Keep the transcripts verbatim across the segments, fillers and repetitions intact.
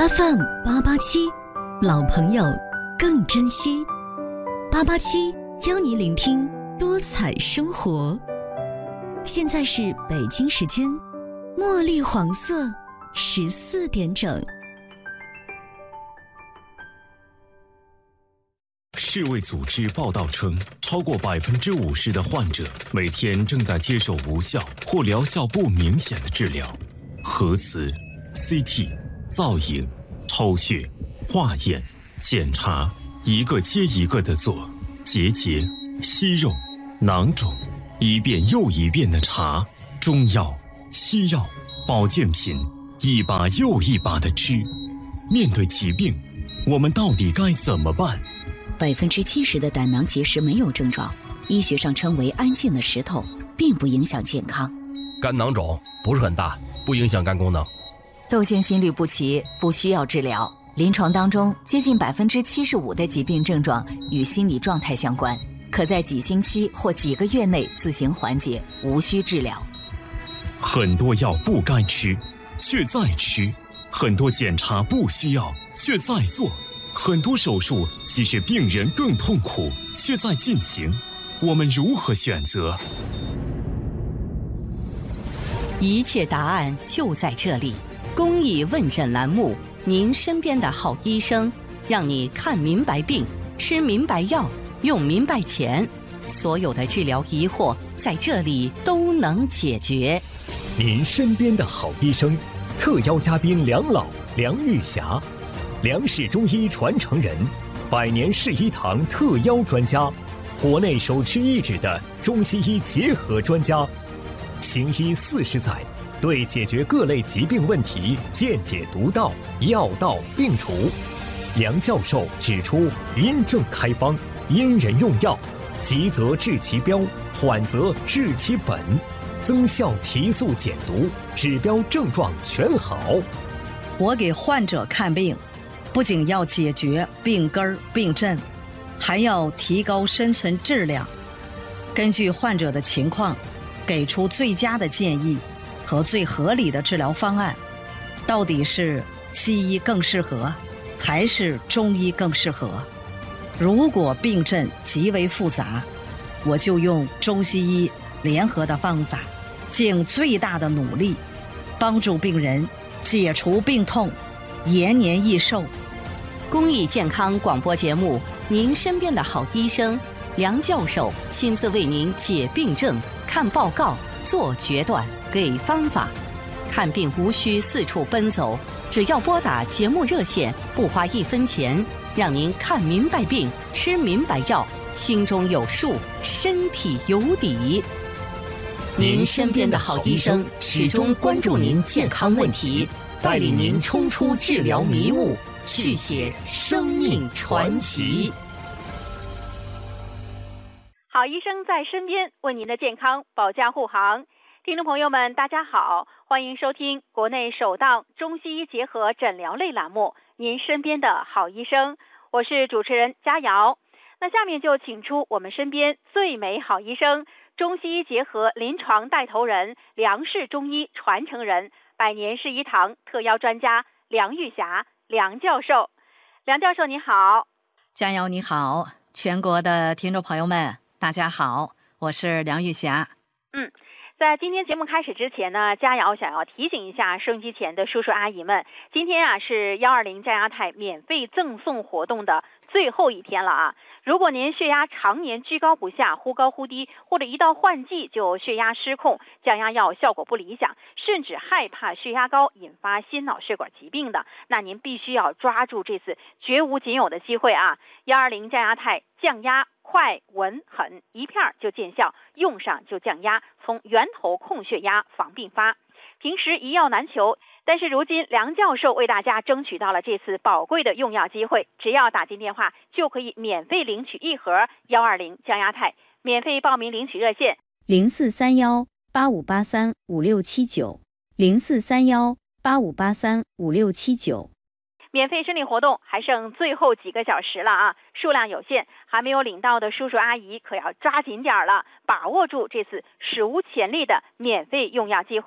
F M 八八七，老朋友更珍惜。八八七邀你聆听多彩生活。现在是北京时间茉莉黄色十四点整。 世卫组织报道称，超过百分之五十的患者每天正在接受无效或疗效不明显的治疗。核磁、C T、造影、抽血、化验、检查，一个接一个的做，结节、息肉、囊肿，一遍又一遍的查，中药、西药、保健品，一把又一把的吃。面对疾病，我们到底该怎么办？ 百分之七十的胆囊结石没有症状，医学上称为安静的石头，并不影响健康。 肝囊肿不是很大，不影响肝功能。 窦性心律不齐不需要治疗，临床当中接近百分之七十五的疾病症状与心理状态相关，可在几星期或几个月内自行缓解，无需治疗。 很多药不该吃，却在吃；很多检查不需要，却在做；很多手术即使病人更痛苦，却在进行。我们如何选择？ 一切答案就在这里。公益问诊栏目，您身边的好医生，让你看明白病，吃明白药，用明白钱，所有的治疗疑惑在这里都能解决。 您身边的好医生，特邀嘉宾梁老、梁玉霞，梁氏中医传承人，百年世医堂特邀专家，国内首屈一指的中西医结合专家，行医四十载，对解决各类疾病问题见解独到，药到病除。梁教授指出，因症开方，因人用药，急则治其标，缓则治其本，增效提速减毒，指标症状全好。 我给患者看病，不仅要解决病根儿病症，还要提高生存质量，根据患者的情况给出最佳的建议和最合理的治疗方案。到底是西医更适合，还是中医更适合？如果病症极为复杂，我就用中西医联合的方法，尽最大的努力帮助病人解除病痛，延年益寿。 公益健康广播节目，您身边的好医生梁教授亲自为您解病症、看报告、做决断、给方法。看病无需四处奔走，只要拨打节目热线，不花一分钱，让您看明白病，吃明白药，心中有数，身体有底。您身边的好医生始终关注您健康问题，带领您冲出治疗迷雾，续写生命传奇。 好医生在身边，为您的健康保驾护航。听众朋友们，大家好，欢迎收听国内首档中西医结合诊疗类栏目《您身边的好医生》，我是主持人佳瑶。那下面就请出我们身边最美好医生，中西医结合临床带头人，梁氏中医传承人，百年世医堂特邀专家梁玉霞梁教授。梁教授你好。 佳瑶你好，全国的听众朋友们大家好，我是梁玉霞。 嗯，在今天节目开始之前呢，佳瑶想要提醒一下收音机前的叔叔阿姨们，今天啊是幺二零降压肽免费赠送活动的最后一天了啊！如果您血压常年居高不下，忽高忽低，或者一到换季就血压失控，降压药效果不理想，甚至害怕血压高引发心脑血管疾病的，那您必须要抓住这次绝无仅有的机会啊！幺二零降压肽降压快稳狠，一片就见效，用上就降压，从源头控血压，防并发。平时一药难求，但是如今梁教授为大家争取到了这次宝贵的用药机会，只要打进电话就可以免费领取一盒幺二零降压肽。免费报名领取热线零四三幺八五八三五六七九零四三幺八五八三五六七九。 免费申领活动还剩最后几个小时了啊，数量有限，还没有领到的叔叔阿姨可要抓紧点了，把握住这次史无前例的免费用药机会。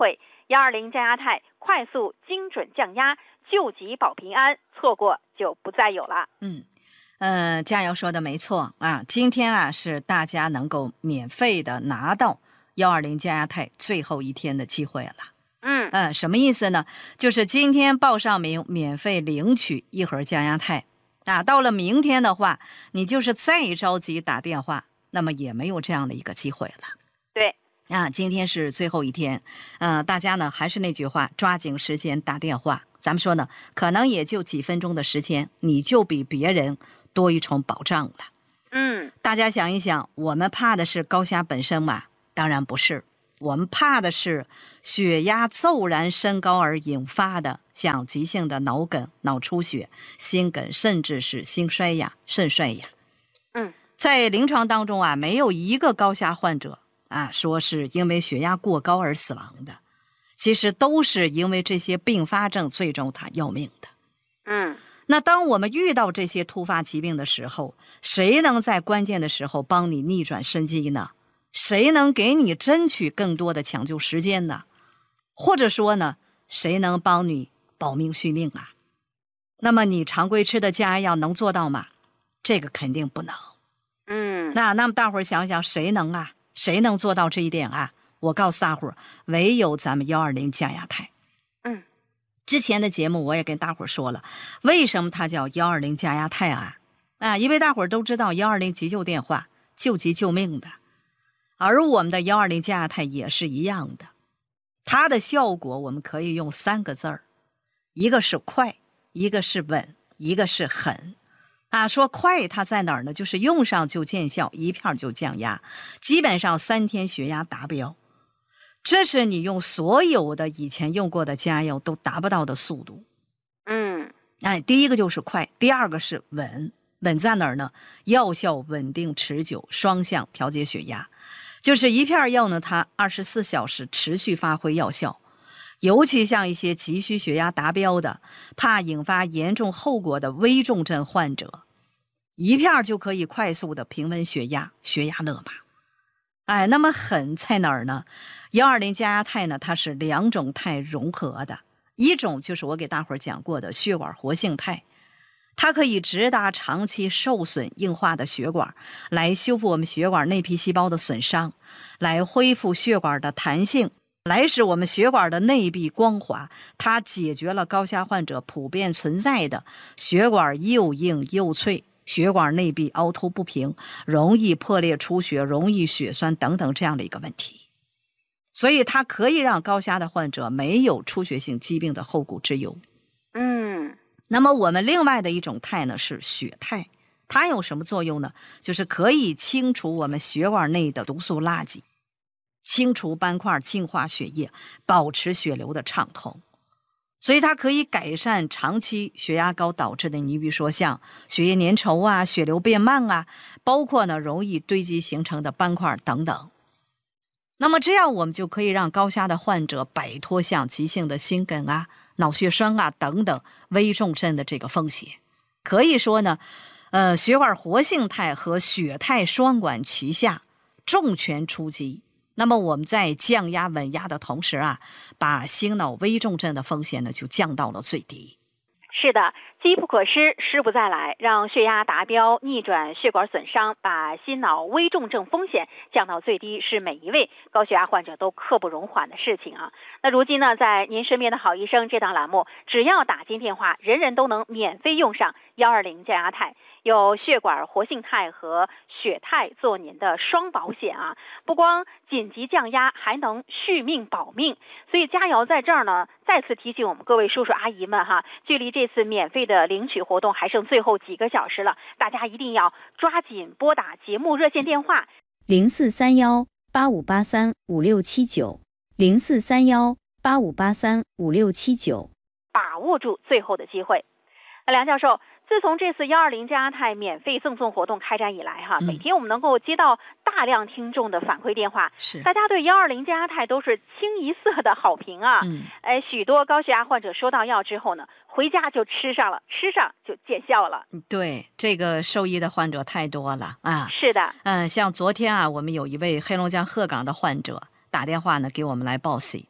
幺二零降压肽快速精准降压，救急保平安，错过就不再有了。 嗯。呃，佳瑶说的没错啊，今天啊是大家能够免费的拿到幺二零降压肽最后一天的机会了。 嗯嗯，什么意思呢？就是今天报上名，免费领取一盒降压肽啊。到了明天的话，你就是再着急打电话，那么也没有这样的一个机会了。 对啊，今天是最后一天，呃，大家呢还是那句话，抓紧时间打电话。咱们说呢，可能也就几分钟的时间，你就比别人多一重保障了。 嗯， 大家想一想，我们怕的是高血压本身吗？当然不是，我们怕的是血压骤然升高而引发的像急性的脑梗、脑出血、心梗，甚至是心衰呀、肾衰呀。 嗯， 在临床当中啊，没有一个高血压患者啊说是因为血压过高而死亡的。其实都是因为这些并发症最终他要命的。 嗯， 那当我们遇到这些突发疾病的时候，谁能在关键的时候帮你逆转生机呢？谁能给你争取更多的抢救时间呢？或者说呢，谁能帮你保命续命啊？那么你常规吃的降压药能做到吗？这个肯定不能。 嗯， 那那么大伙儿想想，谁能啊？谁能做到这一点啊？我告诉大伙儿，唯有咱们幺二零降压肽。 嗯， 之前的节目我也跟大伙儿说了，为什么它叫幺二零降压肽啊？啊，因为大伙儿都知道幺二零急救电话，救急救命的，而我们的幺二零降压肽也是一样的。它的效果我们可以用三个字儿，一个是快，一个是稳，一个是狠。啊，说快它在哪儿呢？就是用上就见效，一片就降压，基本上三天血压达标。这是你用所有的以前用过的降压药都达不到的速度。 嗯， 哎，第一个就是快，第二个是稳。稳在哪儿呢？药效稳定持久，双向调节血压。就是一片药呢，它二十四小时持续发挥药效。尤其像一些急需血压达标的，怕引发严重后果的危重症患者，一片就可以快速的平稳血压，血压勒马。哎，那么狠在哪儿呢？幺二零降压肽呢，它是两种肽融合的，一种就是我给大伙儿讲过的血管活性肽，它可以直达长期受损硬化的血管，来修复我们血管内皮细胞的损伤，来恢复血管的弹性，来使我们血管的内壁光滑。它解决了高血压患者普遍存在的血管又硬又脆，血管内壁凹凸不平，容易破裂出血，容易血栓等等这样的一个问题。所以它可以让高血压的患者没有出血性疾病的后顾之忧。 嗯， 那么我们另外的一种肽呢是血肽，它有什么作用呢？就是可以清除我们血管内的毒素垃圾，清除斑块，净化血液，保持血流的畅通。所以它可以改善长期血压高导致的，你比如说像血液粘稠啊、血流变慢啊，包括呢容易堆积形成的斑块等等。那么这样我们就可以让高血压的患者摆脱像急性的心梗啊、脑血栓啊等等危重症的这个风险。可以说呢，呃，血管活性肽和血肽双管齐下，重拳出击。那么我们在降压稳压的同时啊，把心脑危重症的风险呢就降到了最低。 是的，机不可失，失不再来，让血压达标，逆转血管损伤，把心脑危重症风险降到最低，是每一位高血压患者都刻不容缓的事情啊。那如今呢，在您身边的好医生这档栏目，只要打进电话，人人都能免费用上幺二零降压肽，有血管活性肽和血肽做您的双保险啊，不光紧急降压，还能续命保命。所以佳瑶在这儿呢，再次提醒我们各位叔叔阿姨们哈，距离这次免费的领取活动还剩最后几个小时了，大家一定要抓紧拨打节目热线电话零四三幺八五八三五六七九零四三幺八五八三五六七九， 把握住最后的机会。那梁教授，自从这次幺二零降压肽免费赠送活动开展以来哈、嗯，每天我们能够接到大量听众的反馈电话， 是大家对幺二零降压肽都是清一色的好评啊。 嗯， 哎，许多高血压患者收到药之后呢，回家就吃上了，吃上就见效了。 对，这个受益的患者太多了啊。 是的， 嗯，像昨天啊，我们有一位黑龙江鹤岗的患者打电话呢给我们来报喜。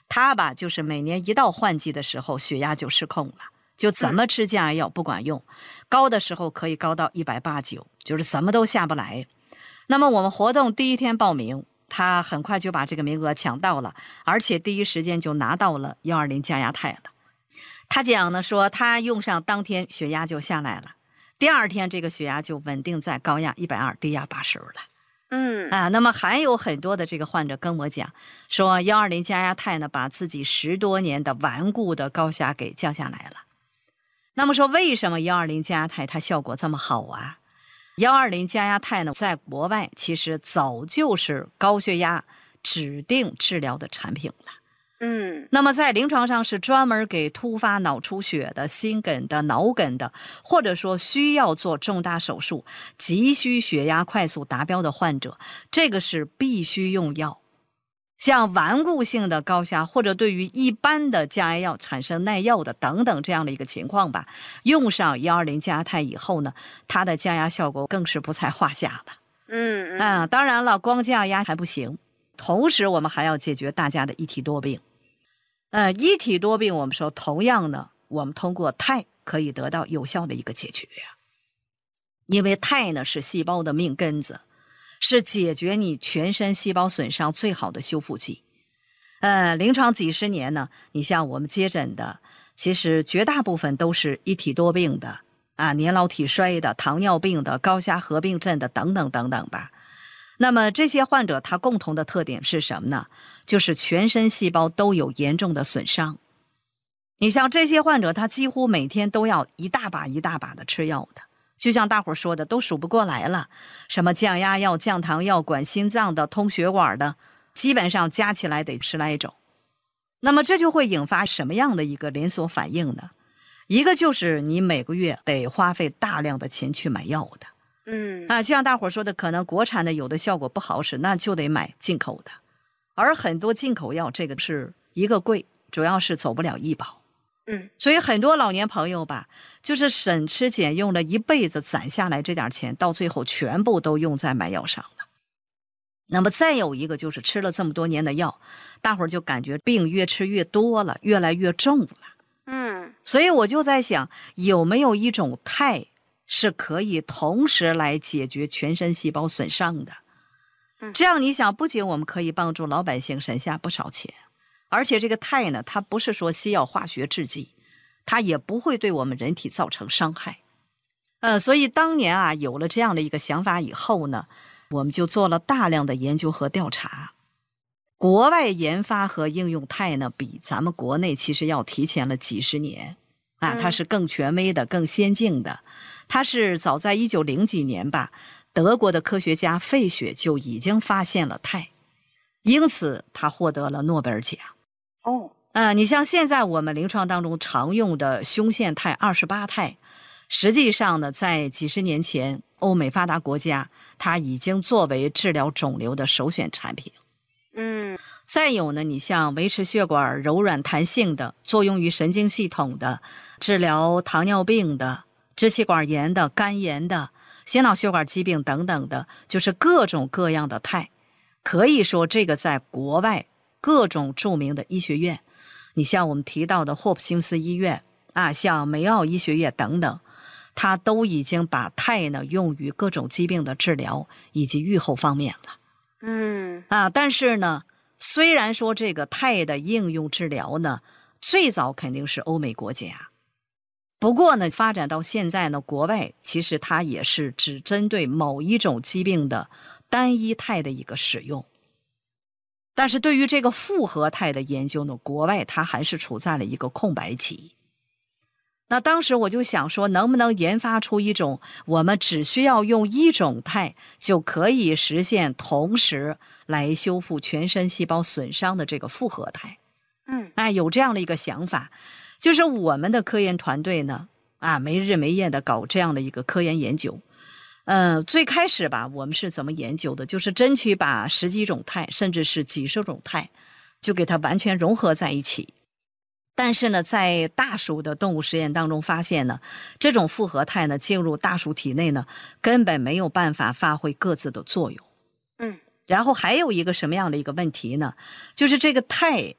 他吧就是每年一到换季的时候血压就失控了，就怎么吃降压药不管用，高的时候可以高到一百八十九，就是怎么都下不来。那么我们活动第一天报名，他很快就把这个名额抢到了，而且第一时间就拿到了一二零降压肽了。他讲呢说他用上当天血压就下来了，第二天这个血压就稳定在高压一百二十，低压八十了。 嗯啊，那么还有很多的这个患者跟我讲说，一二零降压肽呢，把自己十多年的顽固的高血压给降下来了。那么说，为什么一二零降压肽它效果这么好啊？一二零降压肽呢，在国外其实早就是高血压指定治疗的产品了。 嗯， 那么在临床上是专门给突发脑出血的、心梗的、脑梗的，或者说需要做重大手术、急需血压快速达标的患者，这个是必须用药。像顽固性的高血压，或者对于一般的降压药产生耐药的等等这样的一个情况吧，用上一二零降压肽以后呢，它的降压效果更是不在话下的。 嗯嗯啊，当然了，光降压还不行，同时我们还要解决大家的一体多病。呃，一体多病，我们说同样呢，我们通过肽可以得到有效的一个解决呀。因为肽呢是细胞的命根子，是解决你全身细胞损伤最好的修复剂。呃，临床几十年呢，你像我们接诊的，其实绝大部分都是一体多病的啊，年老体衰的、糖尿病的、高血压合并症的等等等等吧。那么这些患者他共同的特点是什么呢？就是全身细胞都有严重的损伤。你像这些患者，他几乎每天都要一大把一大把的吃药的，就像大伙说的，都数不过来了。什么降压药、降糖药、管心脏的、通血管的，基本上加起来得十来种。那么这就会引发什么样的一个连锁反应呢？一个就是你每个月得花费大量的钱去买药的。 嗯啊，就像大伙说的，可能国产的有的效果不好使，那就得买进口的。而很多进口药，这个是一个贵，主要是走不了医保。 嗯， 所以很多老年朋友吧，就是省吃俭用了一辈子攒下来这点钱，到最后全部都用在买药上了。那么再有一个就是吃了这么多年的药，大伙儿就感觉病越吃越多了，越来越重了。 嗯， 所以我就在想，有没有一种肽是可以同时来解决全身细胞损伤的？这样你想，不仅我们可以帮助老百姓省下不少钱，而且这个肽呢，它不是说西药化学制剂，它也不会对我们人体造成伤害。呃，所以当年啊，有了这样的一个想法以后呢，我们就做了大量的研究和调查。国外研发和应用肽呢，比咱们国内其实要提前了几十年啊，它是更权威的、更先进的。它是早在一九零几年吧，德国的科学家费雪就已经发现了肽，因此他获得了诺贝尔奖。 哦， 呃，你像现在我们临床当中常用的胸腺肽二十八肽，实际上呢，在几十年前，欧美发达国家它已经作为治疗肿瘤的首选产品。 嗯， 再有呢，你像维持血管柔软弹性的，作用于神经系统的，治疗糖尿病的、支气管炎的、肝炎的、心脑血管疾病等等的，就是各种各样的肽。可以说这个在国外各种著名的医学院，你像我们提到的霍普金斯医院啊，像梅奥医学院等等，它都已经把肽呢用于各种疾病的治疗以及预后方面了。 嗯啊，但是呢，虽然说这个肽的应用治疗呢，最早肯定是欧美国家，不过呢，发展到现在呢，国外其实它也是只针对某一种疾病的单一肽的一个使用。但是对于这个复合肽的研究呢，国外它还是处在了一个空白期。那当时我就想说，能不能研发出一种我们只需要用一种肽就可以实现同时来修复全身细胞损伤的这个复合肽？ 嗯， 哎，有这样的一个想法，就是我们的科研团队呢，啊，没日没夜的搞这样的一个科研研究。呃，最开始吧，我们是怎么研究的？就是争取把十几种肽，甚至是几十种肽，就给它完全融合在一起。但是呢，在大鼠的动物实验当中发现呢，这种复合肽呢进入大鼠体内呢，根本没有办法发挥各自的作用。 嗯， 然后还有一个什么样的一个问题呢？就是这个肽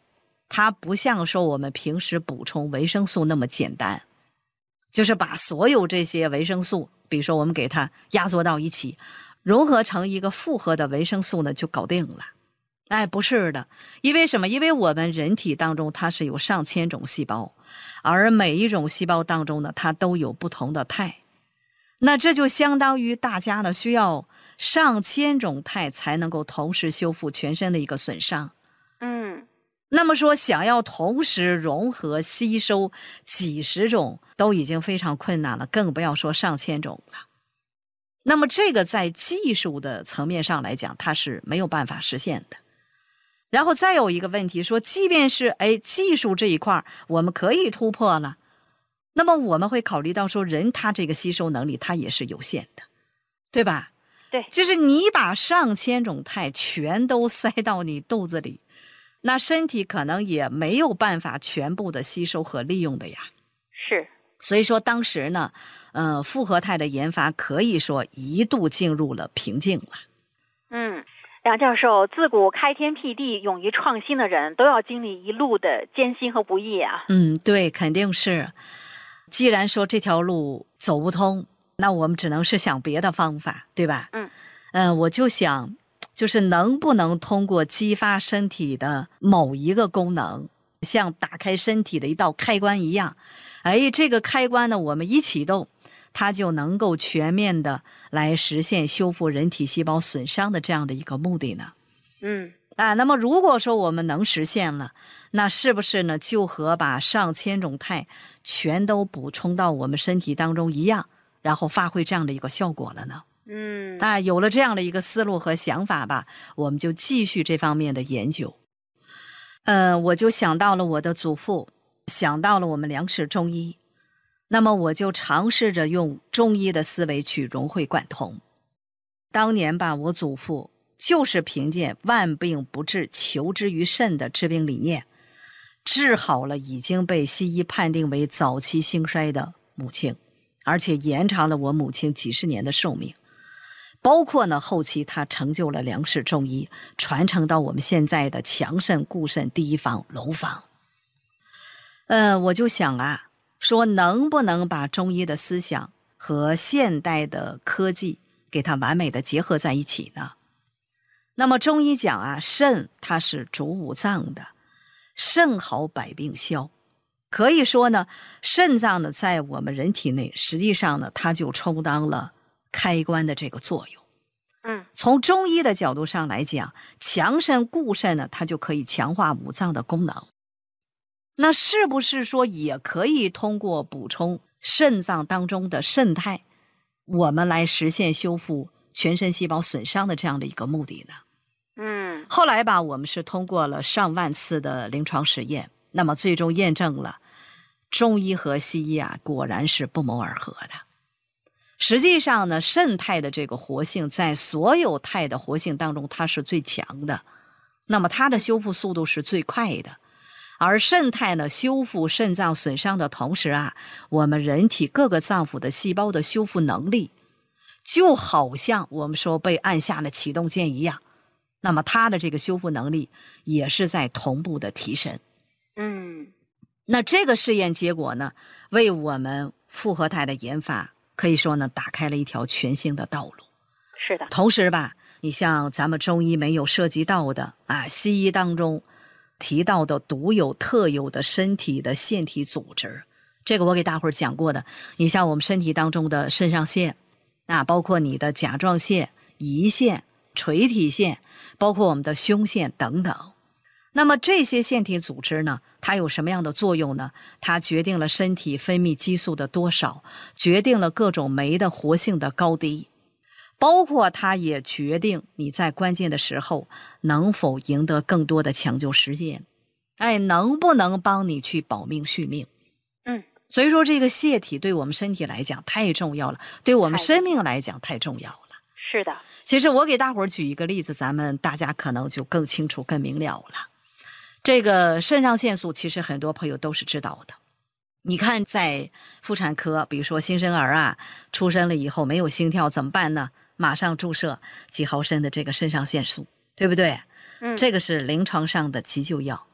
它不像说我们平时补充维生素那么简单，就是把所有这些维生素，比如说我们给它压缩到一起，融合成一个复合的维生素呢，就搞定了。哎，不是的，因为什么？因为我们人体当中它是有上千种细胞，而每一种细胞当中呢，它都有不同的肽。那这就相当于大家呢需要上千种肽才能够同时修复全身的一个损伤。 嗯， 那么说想要同时融合吸收几十种都已经非常困难了，更不要说上千种了。那么这个在技术的层面上来讲，它是没有办法实现的。然后再有一个问题说，即便是哎技术这一块我们可以突破了，那么我们会考虑到说，人他这个吸收能力他也是有限的，对吧？ 对， 就是你把上千种肽全都塞到你肚子里，那身体可能也没有办法全部的吸收和利用的呀。 是。 所以说当时呢，呃，复合肽的研发可以说一度进入了瓶颈了。 嗯。梁教授，自古开天辟地、勇于创新的人都要经历一路的艰辛和不易啊。 嗯，对，肯定是。既然说这条路走不通，那我们只能是想别的方法，对吧？ 嗯， 呃，我就想，就是能不能通过激发身体的某一个功能，像打开身体的一道开关一样，哎，这个开关呢，我们一启动，它就能够全面的来实现修复人体细胞损伤的这样的一个目的呢？ 嗯， 啊，那么如果说我们能实现了，那是不是呢就和把上千种肽全都补充到我们身体当中一样，然后发挥这样的一个效果了呢？ 嗯， 啊，有了这样的一个思路和想法吧，我们就继续这方面的研究。呃，我就想到了我的祖父，想到了我们梁氏中医。那么我就尝试着用中医的思维去融会贯通。当年吧，我祖父就是凭借万病不治，求之于肾的治病理念，治好了已经被西医判定为早期兴衰的母亲，而且延长了我母亲几十年的寿命。包括呢，后期他成就了梁氏中医，传承到我们现在的强肾固肾第一方龙方。呃，我就想啊，说能不能把中医的思想和现代的科技给它完美的结合在一起呢？那么中医讲啊，肾它是主五脏的，肾好百病消。可以说呢，肾脏呢在我们人体内，实际上呢它就充当了开关的这个作用。 嗯， 从中医的角度上来讲，强肾固肾呢，它就可以强化五脏的功能。那是不是说也可以通过补充肾脏当中的肾肽，我们来实现修复全身细胞损伤的这样的一个目的呢？ 嗯， 后来吧，我们是通过了上万次的临床实验，那么最终验证了中医和西医啊，果然是不谋而合的。实际上呢，肾肽的这个活性在所有肽的活性当中，它是最强的，那么它的修复速度是最快的。而肾肽呢，修复肾脏损伤的同时啊，我们人体各个脏腑的细胞的修复能力，就好像我们说被按下了启动键一样，那么它的这个修复能力也是在同步的提升。 嗯， 那这个试验结果呢，为我们复合肽的研发可以说呢，打开了一条全新的道路。 是的。 同时吧，你像咱们中医没有涉及到的啊，西医当中提到的独有特有的身体的腺体组织，这个我给大伙儿讲过的。你像我们身体当中的肾上腺啊，包括你的甲状腺、胰腺、垂体腺，包括我们的胸腺等等。那么这些腺体组织呢，它有什么样的作用呢？它决定了身体分泌激素的多少，决定了各种酶的活性的高低，包括它也决定你在关键的时候能否赢得更多的抢救时间，哎，能不能帮你去保命续命。 嗯， 所以说这个腺体对我们身体来讲太重要了，对我们生命来讲太重要了。 是的。 其实我给大伙儿举一个例子，咱们大家可能就更清楚更明了了。这个肾上腺素其实很多朋友都是知道的。你看在妇产科，比如说新生儿啊，出生了以后没有心跳怎么办呢？马上注射几毫升的这个肾上腺素，对不对？ 嗯， 这个是临床上的急救药。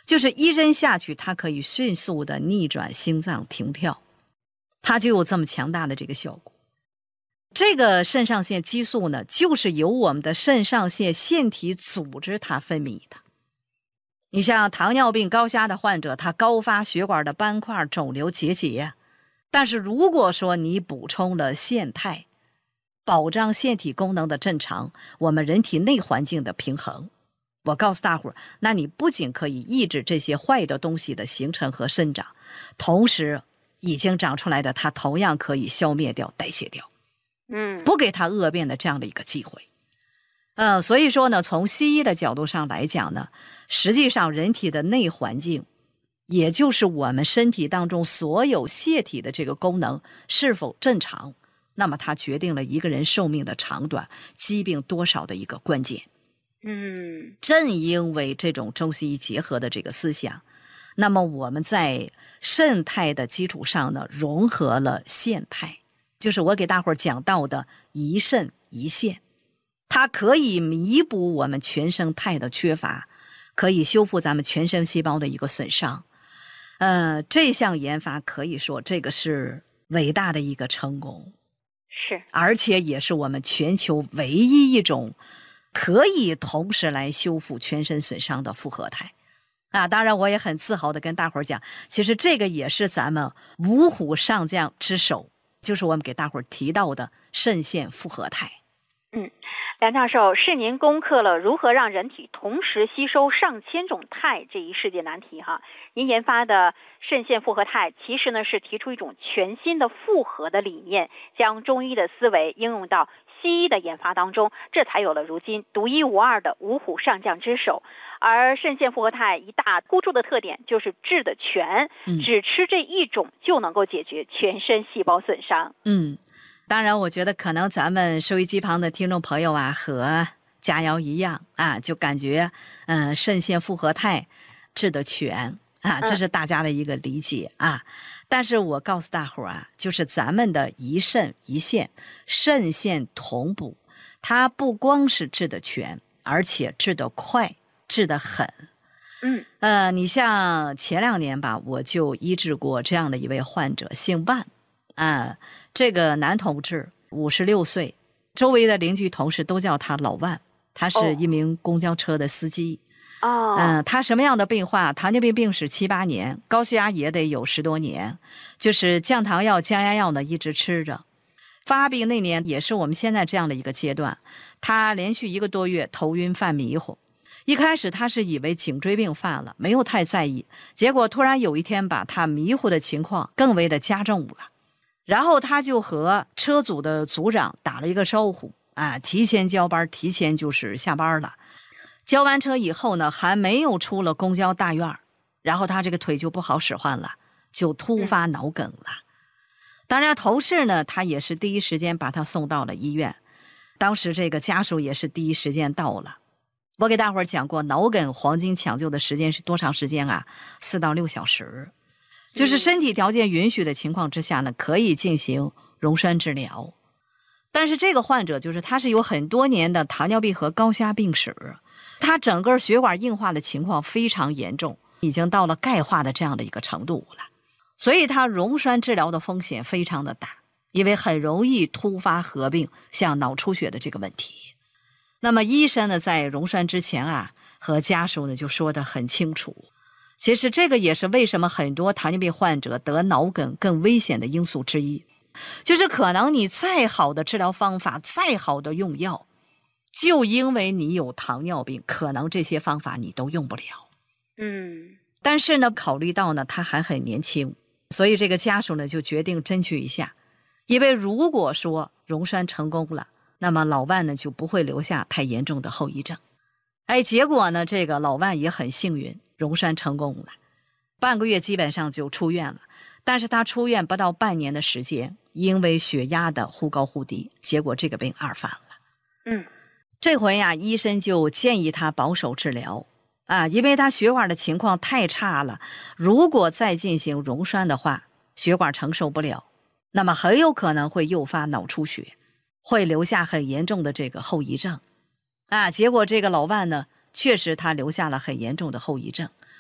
就是一针下去，它可以迅速的逆转心脏停跳，它就有这么强大的这个效果。这个肾上腺激素呢，就是由我们的肾上腺腺体组织它分泌的。你像糖尿病高压的患者，他高发血管的斑块、肿瘤、结节，但是如果说你补充了腺肽，保障腺体功能的正常，我们人体内环境的平衡，我告诉大伙儿，那你不仅可以抑制这些坏的东西的形成和生长，同时已经长出来的它同样可以消灭掉、代谢掉， 嗯， 不给它恶变的这样的一个机会。呃，所以说呢，从西医的角度上来讲呢，实际上人体的内环境，也就是我们身体当中所有腺体的这个功能是否正常，那么它决定了一个人寿命的长短、疾病多少的一个关键。 嗯， 正因为这种中西医结合的这个思想，那么我们在肾肽的基础上呢，融合了腺肽，就是我给大伙儿讲到的一肾一腺。它可以弥补我们全身肽的缺乏，可以修复咱们全身细胞的一个损伤。呃，这项研发可以说这个是伟大的一个成功， 是， 而且也是我们全球唯一一种可以同时来修复全身损伤的复合肽。啊，当然我也很自豪的跟大伙儿讲，其实这个也是咱们五虎上将之首，就是我们给大伙儿提到的肾腺复合肽。 嗯，梁教授，是您攻克了如何让人体同时吸收上千种肽这一世界难题哈。您研发的肾腺复合肽其实呢是提出一种全新的复合的理念，将中医的思维应用到西医的研发当中，这才有了如今独一无二的五虎上将之首。而肾腺复合肽一大突出的特点就是治得全， 嗯、 只吃这一种就能够解决全身细胞损伤。 嗯。当然我觉得可能咱们收音机旁的听众朋友啊和佳瑶一样啊，就感觉嗯、呃，肾腺复合肽治得全啊，这是大家的一个理解啊。但是我告诉大伙儿啊，就是咱们的一肾一腺，肾腺同步，它不光是治得全，而且治得快，治得狠。 嗯， 呃，你像前两年吧，我就医治过这样的一位患者，姓万。啊，这个男同志五十六岁，周围的邻居同事都叫他老万，他是一名公交车的司机。 哦， 嗯、呃，他什么样的病患？糖尿病病史七八年，高血压也得有十多年，就是降糖药、降压药呢一直吃着。发病那年也是我们现在这样的一个阶段，他连续一个多月头晕犯迷糊。一开始他是以为颈椎病犯了，没有太在意，结果突然有一天吧，他迷糊的情况更为的加重了。然后他就和车组的组长打了一个招呼啊，提前交班，提前就是下班了。交完车以后呢，还没有出了公交大院，然后他这个腿就不好使唤了，就突发脑梗了。当然同事呢，他也是第一时间把他送到了医院，当时这个家属也是第一时间到了。我给大伙儿讲过，脑梗黄金抢救的时间是多长时间啊？四到六小时。就是身体条件允许的情况之下呢，可以进行溶栓治疗。但是这个患者就是他是有很多年的糖尿病和高血压病史，他整个血管硬化的情况非常严重，已经到了钙化的这样的一个程度了。所以他溶栓治疗的风险非常的大，因为很容易突发合并像脑出血的这个问题。那么医生呢，在溶栓之前啊，和家属呢就说得很清楚。其实这个也是为什么很多糖尿病患者得脑梗更危险的因素之一，就是可能你再好的治疗方法，再好的用药，就因为你有糖尿病，可能这些方法你都用不了。 嗯， 但是呢，考虑到呢他还很年轻，所以这个家属呢就决定争取一下，因为如果说溶栓成功了，那么老万呢就不会留下太严重的后遗症。哎，结果呢，这个老万也很幸运，溶栓成功了，半个月基本上就出院了。但是他出院不到半年的时间，因为血压的忽高忽低，结果这个病二犯了。 嗯， 这回呀，医生就建议他保守治疗啊，因为他血管的情况太差了，如果再进行溶栓的话，血管承受不了，那么很有可能会诱发脑出血，会留下很严重的这个后遗症。啊，结果这个老万呢，确实他留下了很严重的后遗症。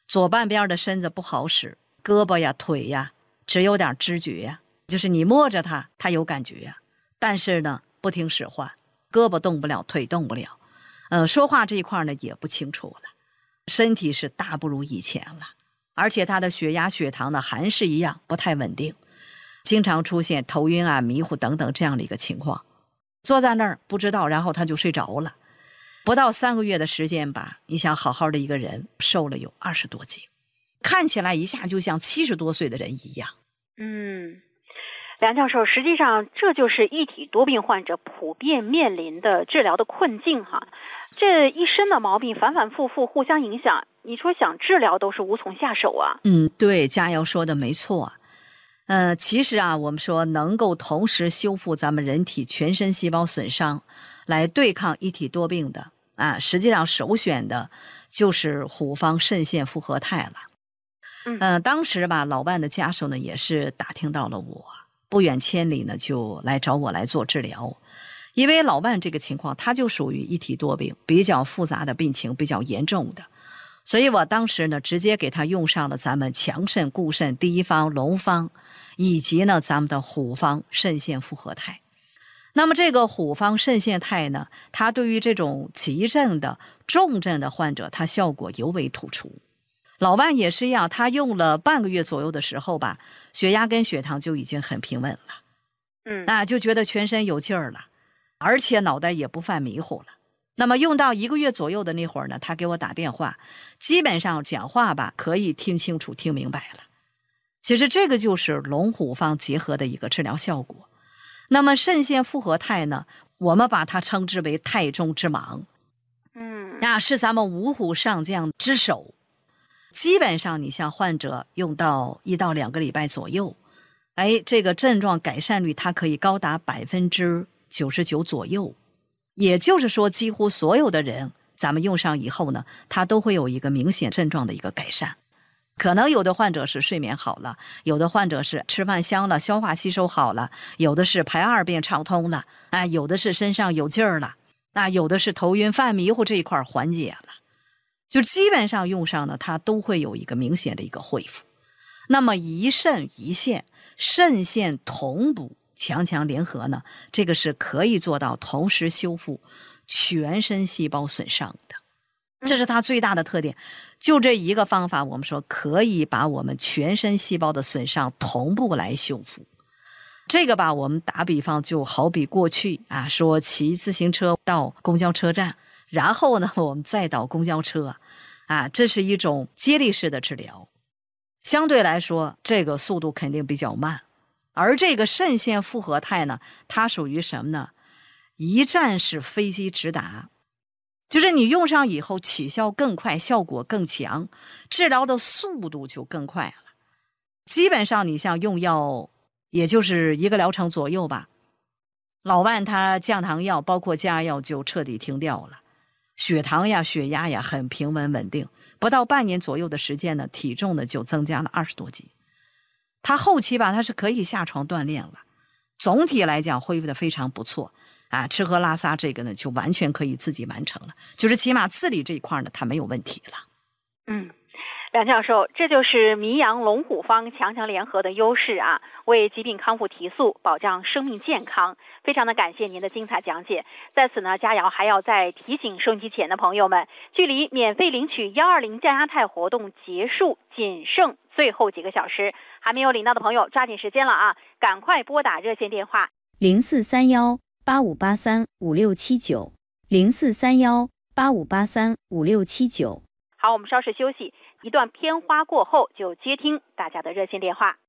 左半边的身子不好使，胳膊呀腿呀只有点知觉呀，就是你摸着它它有感觉呀，但是呢不听使唤，胳膊动不了，腿动不了，呃，说话这一块呢也不清楚了，身体是大不如以前了，而且他的血压血糖呢还是一样不太稳定，经常出现头晕啊迷糊等等这样的一个情况，坐在那儿不知道，然后他就睡着了。不到三个月的时间吧，你想好好的一个人瘦了有二十多斤，看起来一下就像七十多岁的人一样。 嗯，梁教授，实际上这就是一体多病患者普遍面临的治疗的困境哈。这一身的毛病反反复复互相影响，你说想治疗都是无从下手啊。 嗯，对，佳瑶说的没错。呃，其实啊，我们说能够同时修复咱们人体全身细胞损伤，来对抗一体多病的啊，实际上首选的就是虎方肾腺复合肽了。嗯、呃，当时吧，老伴的家属呢也是打听到了我，不远千里呢就来找我来做治疗。因为老伴这个情况，他就属于一体多病，比较复杂的病情，比较严重的。所以我当时呢，直接给他用上了咱们强肾固肾第一方龙方，以及呢咱们的虎方肾腺复合肽。那么这个虎方肾腺肽呢，它对于这种急症的重症的患者，它效果尤为突出。老伴也是一样，他用了半个月左右的时候吧，血压跟血糖就已经很平稳了， 嗯， 那就觉得全身有劲儿了，而且脑袋也不犯迷糊了。那么用到一个月左右的那会儿呢，他给我打电话，基本上讲话吧可以听清楚听明白了。其实这个就是龙虎方结合的一个治疗效果。那么肾腺复合肽呢，我们把它称之为肽中之芒， 嗯， 那是咱们五虎上将之首。基本上你像患者用到一到两个礼拜左右，哎，这个症状改善率它可以高达百分之九十九左右。也就是说，几乎所有的人咱们用上以后呢，他都会有一个明显症状的一个改善。可能有的患者是睡眠好了，有的患者是吃饭香了，消化吸收好了，有的是排二便畅通了，啊，有的是身上有劲儿了，啊，有的是头晕犯迷糊这一块缓解了。就基本上用上呢，它都会有一个明显的一个恢复。那么一肾一线，肾线同补强强联合呢，这个是可以做到同时修复全身细胞损伤的，这是它最大的特点。就这一个方法，我们说可以把我们全身细胞的损伤同步来修复。这个吧，我们打比方就好比过去啊，说骑自行车到公交车站，然后呢我们再到公交车啊，这是一种接力式的治疗，相对来说这个速度肯定比较慢。而这个肾腺复合肽呢，它属于什么呢？一站式飞机直达，就是你用上以后起效更快，效果更强，治疗的速度就更快了。基本上你像用药也就是一个疗程左右吧，老伴他降糖药包括加药就彻底停掉了，血糖呀血压呀很平稳稳定，不到半年左右的时间呢，体重呢就增加了二十多斤。他后期吧，他是可以下床锻炼了，总体来讲恢复的非常不错啊，吃喝拉撒这个呢就完全可以自己完成了，就是起码自理这一块呢他没有问题了。 嗯，梁教授，这就是迷阳龙虎方强强联合的优势啊，为疾病康复提速，保障生命健康。非常的感谢您的精彩讲解。在此呢，佳瑶还要再提醒收音机前的朋友们，距离免费领取幺二零降压肽活动结束仅剩最后几个小时，还没有领到的朋友抓紧时间了啊，赶快拨打热线电话零四三幺八五八三五六七九零四三幺八五八三五六七九。 好，我们稍事休息，一段片花过后就接听大家的热线电话。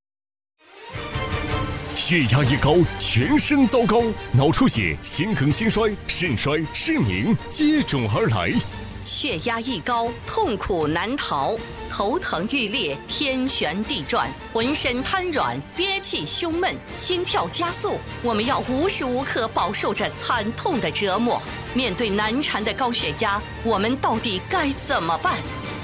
血压一高，全身糟糕，脑出血、心梗、心衰、肾衰、失明接踵而来。 血压一高，痛苦难逃，头疼欲裂，天旋地转，浑身瘫软，憋气胸闷，心跳加速，我们要无时无刻饱受着惨痛的折磨。面对难缠的高血压，我们到底该怎么办？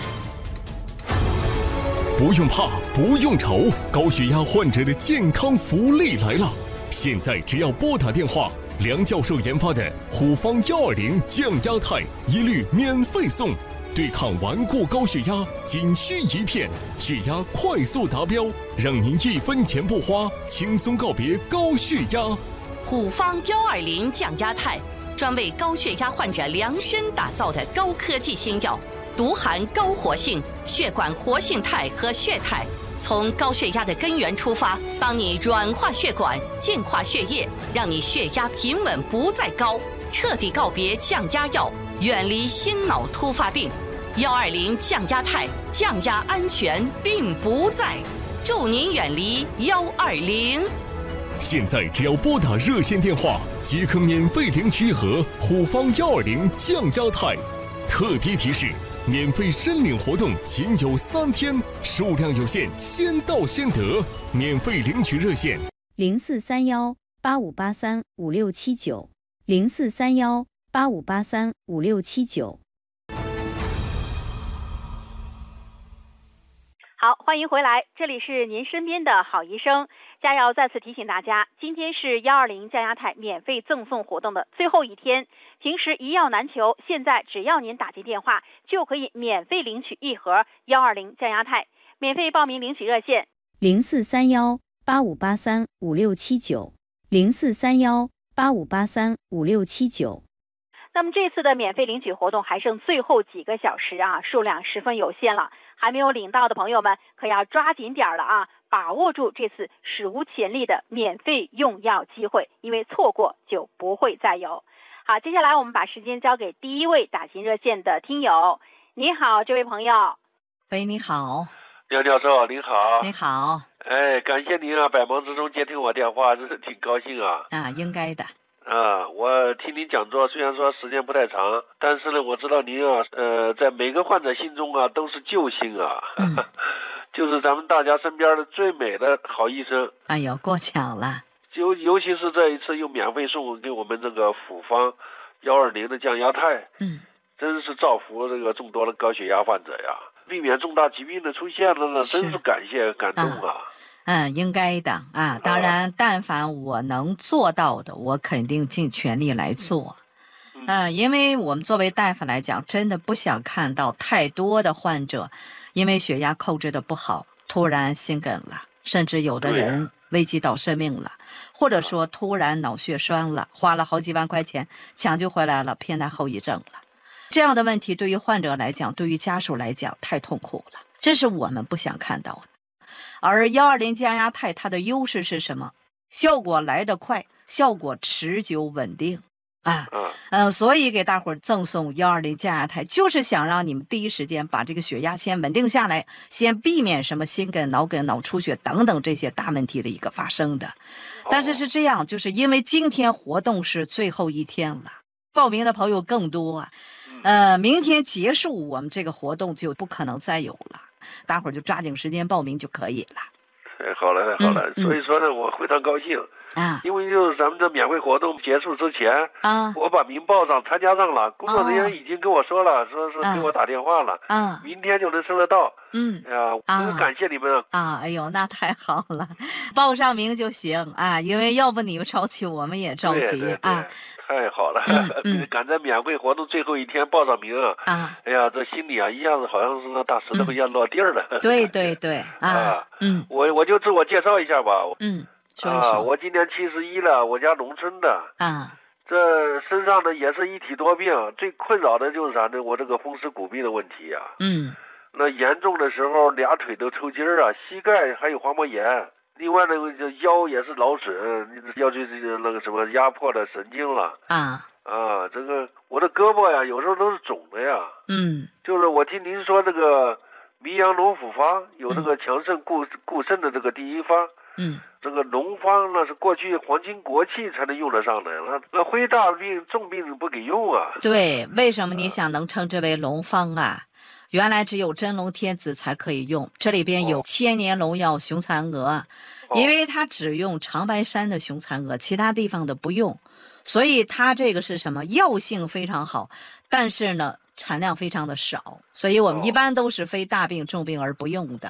不用怕，不用愁，高血压患者的健康福利来了！现在只要拨打电话，梁教授研发的虎方幺二零降压肽一律免费送， 对抗顽固高血压仅需一片，血压快速达标，让您一分钱不花，轻松告别高血压。 虎方幺二零降压肽，专为高血压患者量身打造的高科技新药，独含高活性、血管活性肽和血肽，从高血压的根源出发，帮你软化血管、净化血液，让你血压平稳不再高，彻底告别降压药，远离心脑突发病。幺二零降压肽，降压安全并不在，祝您远离幺二零。 现在只要拨打热线电话，即可免费领取一盒虎方幺二零降压肽。特别提示：免费申领活动仅有三天，数量有限，先到先得。免费领取热线： 零四三幺八五八三五六七九，零四三幺八五八三五六七九。 好，欢迎回来，这里是您身边的好医生。佳瑶再次提醒大家，今天是幺二零降压肽免费赠送活动的最后一天，平时一药难求，现在只要您打进电话，就可以免费领取一盒幺二零降压肽。免费报名领取热线： 零四三幺八五八三五六七九，零四三幺八五八三五六七九。 那么这次的免费领取活动还剩最后几个小时啊，数量十分有限了。还没有领到的朋友们可要抓紧点了啊，把握住这次史无前例的免费用药机会，因为错过就不会再有。好，接下来我们把时间交给第一位打进热线的听友。你好，这位朋友。 喂，你好。 梁教授您好。 你好。 哎，感谢您啊，百忙之中接听我电话，真是挺高兴啊。 啊，应该的。 啊，我听您讲座，虽然说时间不太长，但是呢，我知道您啊，呃，在每个患者心中啊，都是救星啊，嗯、就是咱们大家身边的最美的好医生。 哎呦，过奖了。 就尤其是这一次又免费送给我们这个复方幺二零的降压肽， 嗯， 真是造福这个众多的高血压患者呀，避免重大疾病的出现了呢，真是感谢感动啊。啊嗯，应该的啊。当然，但凡我能做到的，我肯定尽全力来做。嗯、呃，因为我们作为大夫来讲，真的不想看到太多的患者因为血压控制的不好，突然心梗了，甚至有的人危及到生命了，或者说突然脑血栓了，花了好几万块钱抢救回来了，偏瘫后遗症了。这样的问题对于患者来讲，对于家属来讲太痛苦了，这是我们不想看到的。而幺二零降压肽它的优势是什么？效果来得快，效果持久稳定啊，呃，所以给大伙儿赠送幺二零降压肽，就是想让你们第一时间把这个血压先稳定下来，先避免什么心梗、脑梗、脑出血等等这些大问题的一个发生的。但是是这样，就是因为今天活动是最后一天了，报名的朋友更多啊，呃，明天结束我们这个活动就不可能再有了。大伙儿就抓紧时间报名就可以了。 太好了，太好了、嗯！所以说呢，我非常高兴啊， 因为就是咱们这免费活动结束之前啊， 我把名报上参加上了，工作人员已经跟我说了，说是给我打电话了， 啊， 明天就能收得到。 嗯， 哎呀，真感谢你们啊！ 啊，哎呦，那太好了，报上名就行啊，因为要不你们着急，我们也着急对对对啊。 太好了， 嗯嗯、 赶在免费活动最后一天报上名啊！ 啊， 哎呀，这心里啊一下子好像是那大石头一样落地儿了。 嗯、对对对啊， 啊， 嗯， 我我就自我介绍一下吧。 嗯，说一说。 啊，我今年七十一了，我家农村的。 啊。 这身上呢也是一体多病，最困扰的就是啥呢？我这个风湿骨痹的问题呀、啊。 嗯。 那严重的时候，俩腿都抽筋儿啊，膝盖还有滑膜炎。另外呢，这腰也是劳损，腰椎那个什么压迫的神经了。 啊。 啊，这个我的胳膊呀，有时候都是肿的呀。 嗯。 就是我听您说这个迷羊龙复方有这个强肾固固肾的这个第一方。 嗯。 这个龙方那是过去皇亲国戚才能用得上的，那那灰大病重病不给用啊。 对，为什么你想能称之为龙方啊？原来只有真龙天子才可以用，这里边有千年龙药雄蚕娥、哦、因为它只用长白山的雄蚕娥，其他地方的不用，所以它这个是什么？药性非常好，但是呢产量非常的少，所以我们一般都是非大病重病而不用的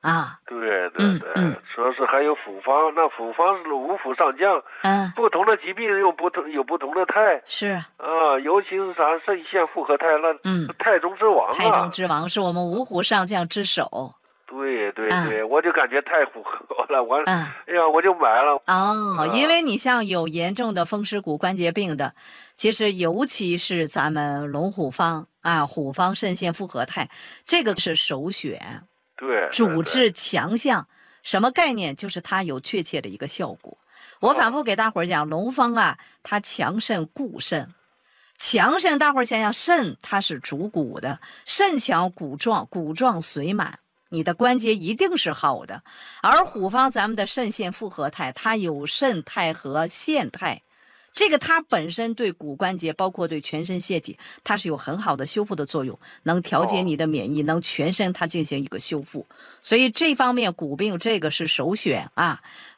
啊。 对对对，嗯嗯、说是还有复方，那复方是五虎上将， 嗯， 不同的疾病有不同有不同的肽， 是啊，尤其是啥肾腺复合肽，那嗯， 肽中之王啊， 肽中之王是我们五虎上将之首。 对对对，嗯、我就感觉太符合了，我，嗯、哎呀，我就买了。 哦，啊、因为你像有严重的风湿骨关节病的，其实尤其是咱们龙虎方啊，虎方肾腺复合肽，这个是首选。 对， 主治强项，什么概念？就是它有确切的一个效果。我反复给大伙儿讲，龙方啊，它强肾固肾。强肾，大伙儿想想，肾它是主骨的，肾强骨壮，骨壮髓满。你的关节一定是好的，而虎方咱们的肾腺复合肽，它有肾肽和腺肽，这个它本身对骨关节，包括对全身腺体，它是有很好的修复的作用，能调节你的免疫，能全身它进行一个修复，所以这方面骨病这个是首选啊。